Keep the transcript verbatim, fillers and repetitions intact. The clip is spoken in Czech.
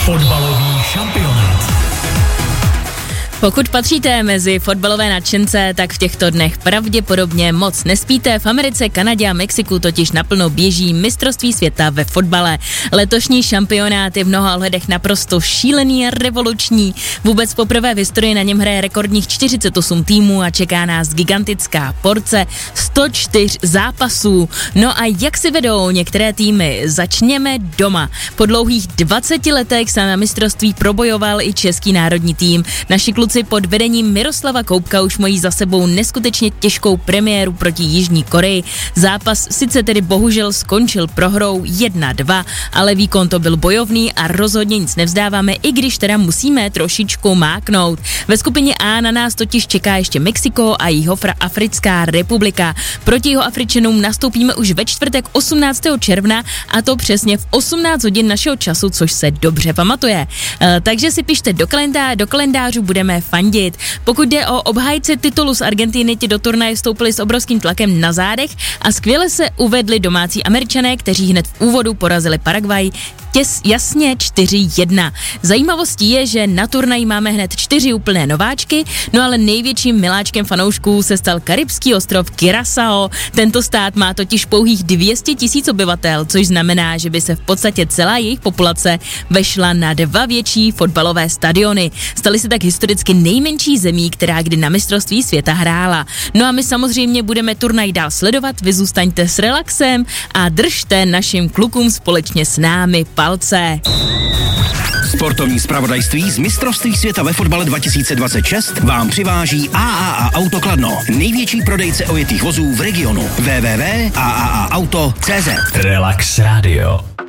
Fotbalový šampionát. Pokud patříte mezi fotbalové nadšence, tak v těchto dnech pravděpodobně moc nespíte. V Americe, Kanadě a Mexiku totiž naplno běží mistrovství světa ve fotbale. Letošní šampionát je v mnoha ohledech naprosto šílený a revoluční. Vůbec poprvé v historii na něm hraje rekordních čtyřicet osm týmů a čeká nás gigantická porce sto čtyři zápasů. No a jak si vedou některé týmy? Začněme doma. Po dlouhých dvaceti letech se na mistrovství probojoval i český národní tým. Naši kluci pod vedením Miroslava Koubka už mají za sebou neskutečně těžkou premiéru proti Jižní Koreji. Zápas sice tedy bohužel skončil prohrou jedna dva, ale výkon to byl bojovný a rozhodně nic nevzdáváme, i když teda musíme trošičku máknout. Ve skupině A na nás totiž čeká ještě Mexiko a Jihoafrická republika. Proti Jihoafričanům nastoupíme už ve čtvrtek osmnáctého června a to přesně v osmnáct hodin našeho času, což se dobře pamatuje. E, takže si pište do, kalendá, do kalendářů, budeme fandit. Pokud jde o obhájce titulu z Argentiny, ti do turnaje vstoupili s obrovským tlakem na zádech a skvěle se uvedli domácí Američané, kteří hned v úvodu porazili Paraguay těs, jasně čtyři jedna. Zajímavostí je, že na turnaji máme hned čtyři úplné nováčky, no ale největším miláčkem fanoušků se stal karibský ostrov Curaçao. Tento stát má totiž pouhých dvě stě tisíc obyvatel, což znamená, že by se v podstatě celá jejich populace vešla na dva větší fotbalové stadiony. Stali se tak historicky nejmenší zemí, která kdy na mistrovství světa hrála. No a my samozřejmě budeme turnaj dál sledovat, vy zůstaňte s relaxem a držte našim klukům společně s námi palce. Sportovní zpravodajství z mistrovství světa ve fotbale dva tisíce dvacet šest vám přiváží A A A Auto Kladno, největší prodejce ojetých vozů v regionu. w w w tečka a a a auto tečka cé zet. Relax Radio.